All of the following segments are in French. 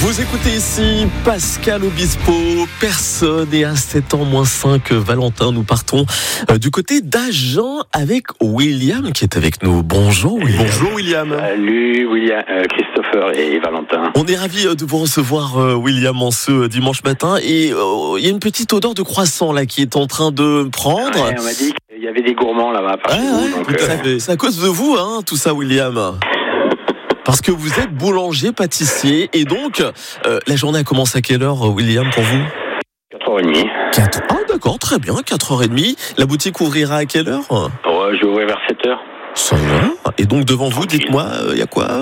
Vous écoutez ici Pascal Obispo, personne et à 7 ans moins 5, Valentin. Nous partons du côté d'Agen avec William qui est avec nous. Bonjour William. Bonjour William. Salut William, Christopher et Valentin. On est ravis de vous recevoir William en ce dimanche matin et il y a une petite odeur de croissant là qui est en train de prendre. Ouais, on m'a dit qu'il y avait des gourmands là-bas. C'est à cause de vous tout ça William. Parce que vous êtes boulanger, pâtissier, et donc, la journée a commencé à quelle heure, William, pour vous ? 4h30. Ah d'accord, très bien, 4h30. La boutique ouvrira à quelle heure ? Ouais, je vais ouvrir vers 7h. Ça va. Et donc, devant vous, dites-moi, il y a quoi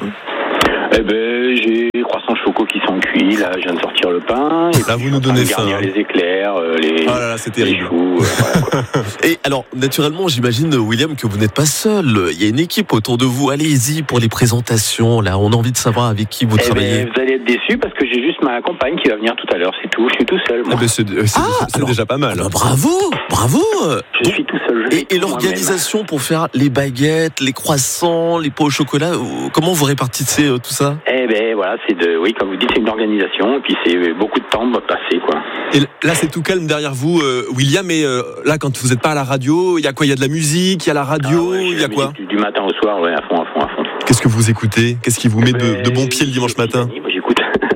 Eh ben, j'ai les croissants choco qui sont cuits, là, je viens de sortir le pain. Et là, vous nous donnez faim. Les éclairs, les... Oh là là, c'est terrible. Les choux, voilà, quoi. Et alors, naturellement, j'imagine, William, que vous n'êtes pas seul. Il y a une équipe autour de vous. Allez-y pour les présentations. Là, on a envie de savoir avec qui vous travaillez. Vous allez être déçus parce que j'ai juste ma compagne qui va venir tout à l'heure, c'est tout. Je suis tout seul, moi. C'est déjà pas mal. Bravo. Je suis tout seul. Et l'organisation pour faire les baguettes, les croissants, les pots au chocolat, comment vous répartissez tout ça ? Eh ben voilà, oui, comme vous dites, c'est une organisation et puis c'est beaucoup de temps passé, quoi. Et là, c'est tout calme derrière vous, William. Et là, quand vous n'êtes pas à la radio, il y a quoi ? Il y a de la musique, il y a la radio, il y a quoi ? Du matin au soir, ouais, à fond. Qu'est-ce que vous écoutez ? Qu'est-ce qui vous met de bon pied le dimanche matin ? Moi, j'écoute.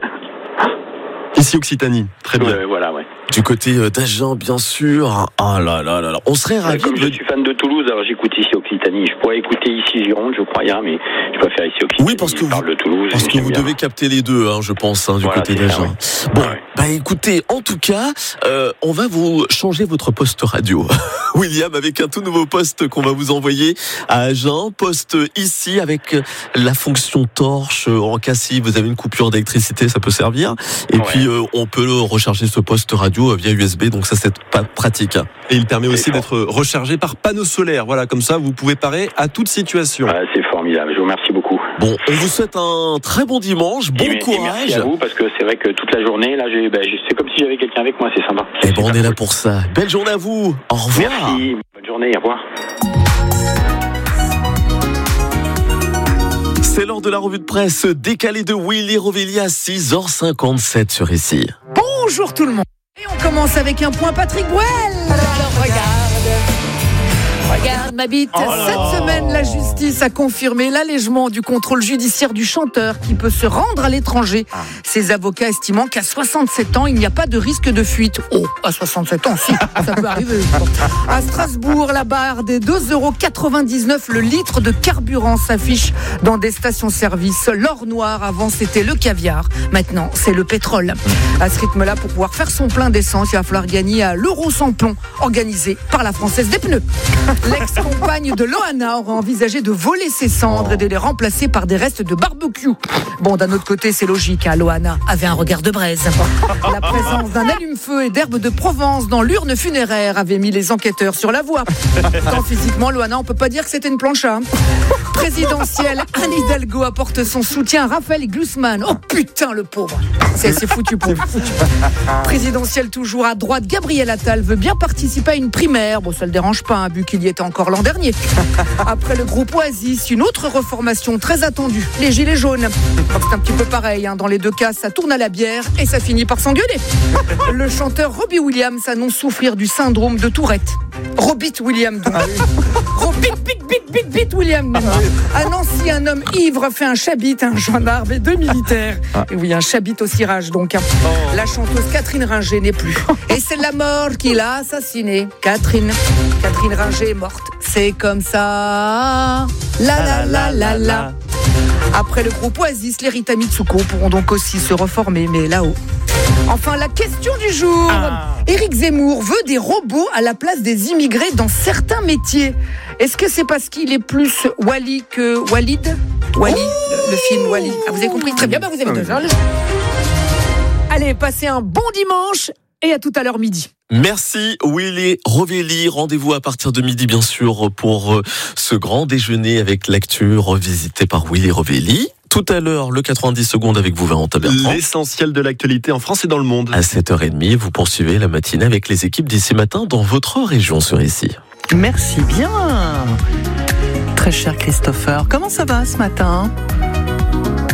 Ici, Occitanie. Très bien. Voilà, ouais. Du côté d'Agen, bien sûr. Ah là. On serait ravis. Comme je suis fan de Toulouse, alors j'écoute ici Occitanie. Je pourrais écouter ici Gironde, je crois, mais je préfère ici Occitanie. Oui, parce que parle de Toulouse. Parce que vous devez capter les deux, je pense, du côté d'Agen. Bon, écoutez, en tout cas, on va vous changer votre poste radio, William, avec un tout nouveau poste qu'on va vous envoyer à Agen. Poste ici avec la fonction torche. En cas si vous avez une coupure d'électricité, ça peut servir. Et puis, on peut recharger ce poste radio via USB, donc ça, c'est pas pratique. Et il permet aussi d'être rechargé par panneau solaire. Voilà, comme ça, vous pouvez parer à toute situation. C'est formidable. Je vous remercie beaucoup. Bon, on vous souhaite un très bon dimanche. Bon courage. Merci à vous, parce que c'est vrai que toute la journée, là, c'est comme si j'avais quelqu'un avec moi. C'est sympa. On est là pour ça. Belle journée à vous. Au revoir. Merci. Bonne journée. Au revoir. C'est l'heure de la revue de presse décalée de Willy Rovelli à 6h57 sur ici. Bonjour tout le monde. Et on commence avec un point Patrick Bruel. Alors regarde ma bite. Cette semaine, la justice a confirmé l'allègement du contrôle judiciaire du chanteur qui peut se rendre à l'étranger. Ses avocats estimant qu'à 67 ans, il n'y a pas de risque de fuite. Oh, à 67 ans, si, ça peut arriver. À Strasbourg, la barre des 2,99 € le litre de carburant s'affiche dans des stations-service. L'or noir, avant, c'était le caviar. Maintenant, c'est le pétrole. À ce rythme-là, pour pouvoir faire son plein d'essence, il va falloir gagner à l'euro sans plomb, organisé par la Française des pneus. L'ex-compagne de Loana aurait envisagé de voler ses cendres et de les remplacer par des restes de barbecue. Bon, d'un autre côté, c'est logique, Loana avait un regard de braise. La présence d'un allume-feu et d'herbes de Provence dans l'urne funéraire avait mis les enquêteurs sur la voie. Tant physiquement, Loana, on peut pas dire que c'était une plancha. Présidentielle, Anne Hidalgo apporte son soutien à Raphaël Glucksmann. Oh putain, le pauvre. C'est foutu pour vous. Présidentielle toujours à droite, Gabriel Attal veut bien participer à une primaire. Bon, ça le dérange pas, vu qu'il y était encore l'an dernier. Après le groupe Oasis, une autre reformation très attendue, les Gilets jaunes. C'est un petit peu pareil, dans les deux cas, ça tourne à la bière et ça finit par s'engueuler. Le chanteur Robbie Williams annonce souffrir du syndrome de Tourette. Robit Williams, donc. Robit Williams. À Nancy, un homme ivre fait un chabit, un gendarme et 2 militaires. Et oui, un chabit au cirage, donc. La chanteuse Catherine Ringer n'est plus. Et c'est la mort qui l'a assassinée. Catherine Ringer est morte. C'est comme ça. La. Après le groupe Oasis, les Rita Mitsuko pourront donc aussi se reformer, mais là-haut. Enfin, la question du jour. Éric Zemmour veut des robots à la place des immigrés dans certains métiers. Est-ce que c'est parce qu'il est plus Wally que Walid ? Wally, le film Wally. Vous avez compris ? Très bien, vous avez deux. Allez, passez un bon dimanche et à tout à l'heure midi. Merci Willy Rovelli. Rendez-vous à partir de midi, bien sûr, pour ce grand déjeuner avec l'actu revisité par Willy Rovelli. Tout à l'heure, le 90 secondes avec vous, Valentin Bertrand. L'essentiel de l'actualité en France et dans le monde. À 7h30, vous poursuivez la matinée avec les équipes d'ici matin dans votre région sur ici. Merci bien. Très cher Christopher, comment ça va ce matin ?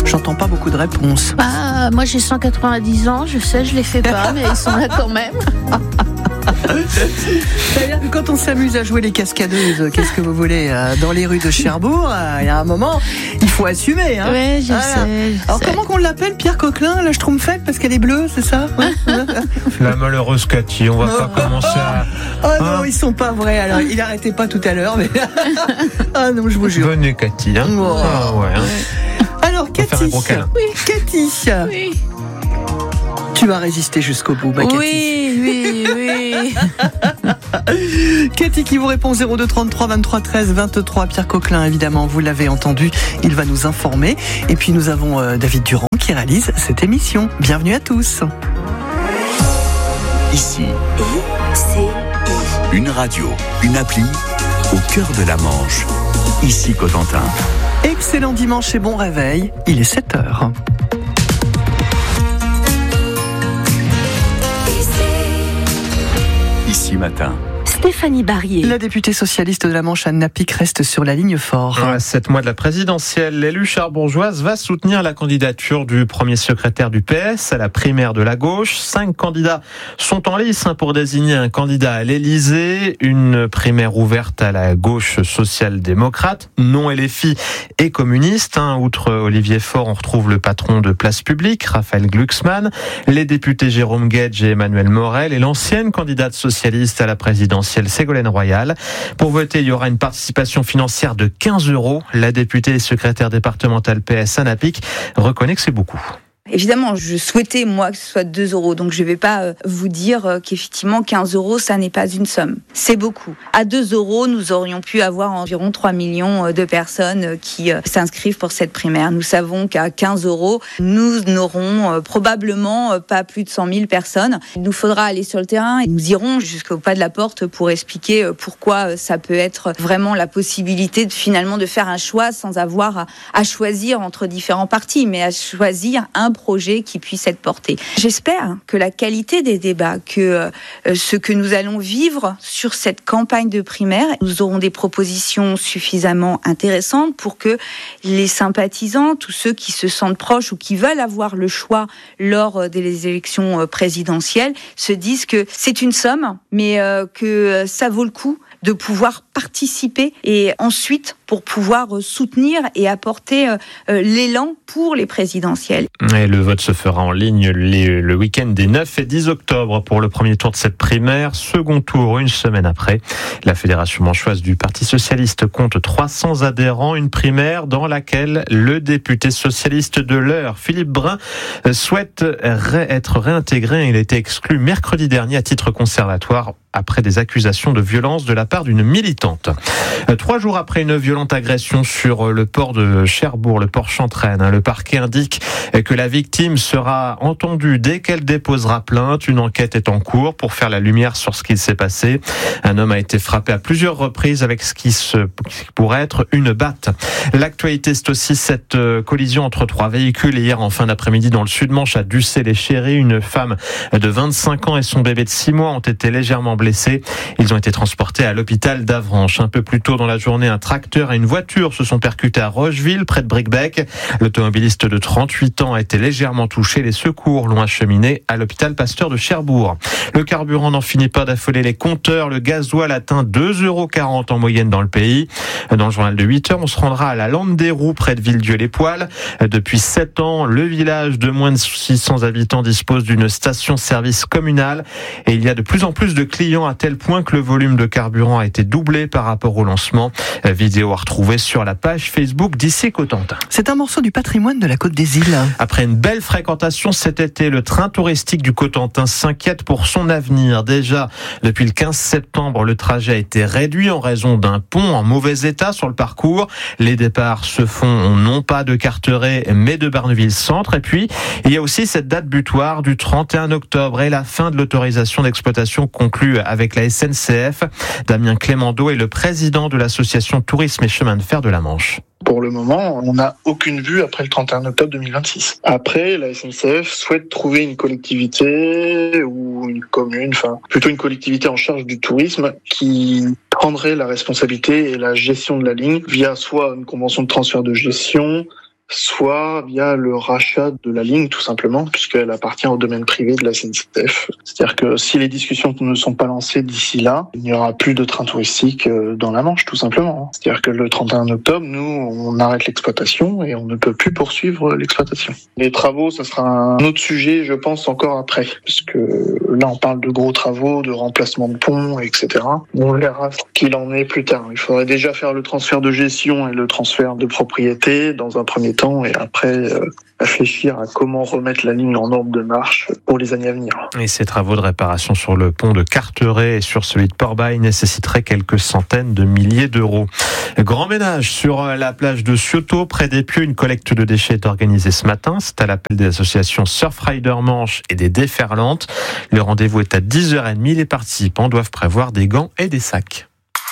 J'entends pas beaucoup de réponses. Moi j'ai 190 ans, je sais, je les fais pas, mais ils sont là quand même. C'est-à-dire que quand on s'amuse à jouer les cascadeuses, qu'est-ce que vous voulez, dans les rues de Cherbourg, il y a un moment, il faut assumer. Hein. Oui, je sais. Alors comment qu'on l'appelle, Pierre Coquelin, la Schtroumpfette, parce qu'elle est bleue, c'est ça? La malheureuse Cathy, on va pas commencer à... Oh non, ils sont pas vrais, alors il arrêtait pas tout à l'heure, mais... Ah non, je vous jure. Venez Cathy, hein. Oh. Ah ouais, hein. Alors Cathy, Cathy, Oui. tu vas résister jusqu'au bout, ma Cathy. Oui. Cathy qui vous répond 02 33 23 13 23. Pierre Coquelin, évidemment, vous l'avez entendu, il va nous informer. Et puis nous avons David Durand qui réalise cette émission. Bienvenue à tous. Ici, une radio, une appli au cœur de la Manche. Ici Cotentin. Excellent dimanche et bon réveil. Il est 7h. Ici matin. Stéphanie Barrier. La députée socialiste de la Manche, Anna Pic, reste sur la ligne fort. À 7 mois de la présidentielle, l'élue charbourgeoise va soutenir la candidature du premier secrétaire du PS à la primaire de la gauche. 5 candidats sont en lice pour désigner un candidat à l'Élysée. Une primaire ouverte à la gauche social-démocrate, non LFI et communiste. Outre Olivier Faure, on retrouve le patron de Place Publique, Raphaël Glucksmann, les députés Jérôme Guedj et Emmanuel Morel et l'ancienne candidate socialiste à la présidentielle Ségolène Royal. Pour voter, il y aura une participation financière de 15 €. La députée et secrétaire départementale PS Anna Pic reconnaît que c'est beaucoup. Évidemment, je souhaitais, moi, que ce soit 2 €. Donc, je ne vais pas vous dire qu'effectivement, 15 €, ça n'est pas une somme. C'est beaucoup. À 2 €, nous aurions pu avoir environ 3 millions de personnes qui s'inscrivent pour cette primaire. Nous savons qu'à 15 €, nous n'aurons probablement pas plus de 100 000 personnes. Il nous faudra aller sur le terrain et nous irons jusqu'au pas de la porte pour expliquer pourquoi ça peut être vraiment la possibilité de faire un choix sans avoir à choisir entre différents partis, mais à choisir un projet qui puisse être porté. J'espère que la qualité des débats, que ce que nous allons vivre sur cette campagne de primaire, nous aurons des propositions suffisamment intéressantes pour que les sympathisants, tous ceux qui se sentent proches ou qui veulent avoir le choix lors des élections présidentielles, se disent que c'est une somme, mais que ça vaut le coup de pouvoir participer et ensuite pour pouvoir soutenir et apporter l'élan pour les présidentielles. Et le vote se fera en ligne le week-end des 9 et 10 octobre pour le premier tour de cette primaire. Second tour, une semaine après. La Fédération manchoise du Parti socialiste compte 300 adhérents. Une primaire dans laquelle le député socialiste de l'Eure, Philippe Brun, souhaite être réintégré. Il a été exclu mercredi dernier à titre conservatoire après des accusations de violence de la part d'une militante. 3 jours après une violente agression sur le port de Cherbourg, le port Chantraine, le parquet indique que la victime sera entendue dès qu'elle déposera plainte. Une enquête est en cours pour faire la lumière sur ce qu'il s'est passé. Un homme a été frappé à plusieurs reprises avec ce qui pourrait être une batte. L'actualité, c'est aussi cette collision entre 3 véhicules hier en fin d'après-midi dans le Sud-Manche à Ducé-les-Chéris. Une femme de 25 ans et son bébé de 6 mois ont été légèrement blessés. Ils ont été transportés à l'hôpital d'Avranches. Un peu plus tôt dans la journée, un tracteur et une voiture se sont percutés à Rocheville, près de Bricbec. L'automobiliste de 38 ans a été légèrement touché. Les secours l'ont acheminé à l'hôpital Pasteur de Cherbourg. Le carburant n'en finit pas d'affoler les compteurs. Le gasoil atteint 2,40 € en moyenne dans le pays. Dans le journal de 8 heures, on se rendra à la Lande des Roues, près de Villedieu-les-Poils. Depuis 7 ans, le village de moins de 600 habitants dispose d'une station-service communale. Et il y a de plus en plus de clients à tel point que le volume de carburant a été doublé par rapport au lancement. Vidéo à retrouver sur la page Facebook d'Ici Cotentin. C'est un morceau du patrimoine de la Côte des Îles. Après une belle fréquentation cet été, le train touristique du Cotentin s'inquiète pour son avenir. Déjà, depuis le 15 septembre, le trajet a été réduit en raison d'un pont en mauvais état sur le parcours. Les départs se font non pas de Carteret, mais de Barneville-Centre. Et puis, il y a aussi cette date butoir du 31 octobre et la fin de l'autorisation d'exploitation conclue avec la SNCF. Damien Clémendo est le président de l'association Tourisme et Chemin de Fer de la Manche. Pour le moment, on n'a aucune vue après le 31 octobre 2026. Après, la SNCF souhaite trouver une collectivité ou une commune, enfin plutôt une collectivité en charge du tourisme qui prendrait la responsabilité et la gestion de la ligne via soit une convention de transfert de gestion, soit via le rachat de la ligne, tout simplement, puisqu'elle appartient au domaine privé de la SNCF. C'est-à-dire que si les discussions ne sont pas lancées d'ici là, il n'y aura plus de trains touristiques dans la Manche, tout simplement. C'est-à-dire que le 31 octobre, nous, on arrête l'exploitation et on ne peut plus poursuivre l'exploitation. Les travaux, ça sera un autre sujet, je pense, encore après, parce que là, on parle de gros travaux, de remplacement de ponts, etc. On verra ce qu'il en est plus tard. Il faudrait déjà faire le transfert de gestion et le transfert de propriété dans un premier temps, et après réfléchir à comment remettre la ligne en ordre de marche pour les années à venir. Et ces travaux de réparation sur le pont de Carteret et sur celui de Port-Bail nécessiteraient quelques centaines de milliers d'euros. Grand ménage sur la plage de Cioto, près d'Épieux. Une collecte de déchets est organisée ce matin. C'est à l'appel des associations Surfrider Manche et des Déferlantes. Le rendez-vous est à 10h30. Les participants doivent prévoir des gants et des sacs.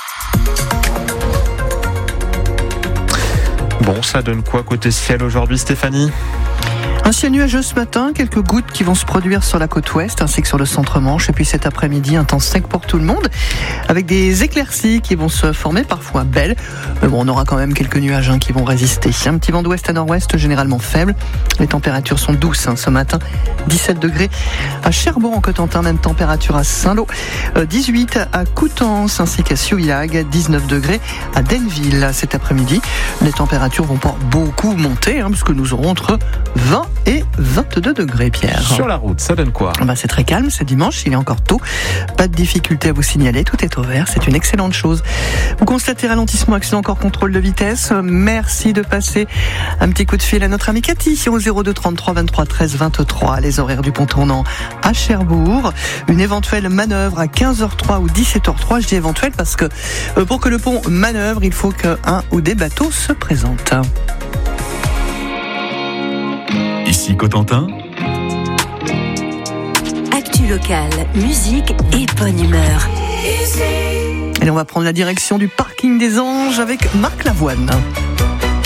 Bon, ça donne quoi côté ciel aujourd'hui, Stéphanie ? Un ciel nuageux ce matin, quelques gouttes qui vont se produire sur la côte ouest ainsi que sur le centre-Manche. Et puis cet après-midi, un temps sec pour tout le monde, avec des éclaircies qui vont se former, parfois belles. Mais bon, on aura quand même quelques nuages qui vont résister. Un petit vent d'ouest à nord-ouest, généralement faible. Les températures sont douces ce matin. 17 degrés à Cherbourg en Cotentin, même température à Saint-Lô. 18 à Coutances ainsi qu'à Souillac. 19 degrés à Denville cet après-midi. Les températures vont pas beaucoup monter, puisque nous aurons entre 20 et 22 degrés, Pierre. Sur la route, ça donne quoi ? C'est très calme, c'est dimanche, il est encore tôt. Pas de difficulté à vous signaler, tout est au vert, c'est une excellente chose. Vous constatez ralentissement, accident, encore contrôle de vitesse. Merci de passer un petit coup de fil à notre amie Cathy au 02 33 23 13 23. Les horaires du pont tournant à Cherbourg. Une éventuelle manœuvre à 15h03 ou 17h03. Je dis éventuelle parce que pour que le pont manœuvre, il faut qu'un ou des bateaux se présentent. Ici Cotentin. Actu locale, musique et bonne humeur. Et on va prendre la direction du parking des Anges avec Marc Lavoine.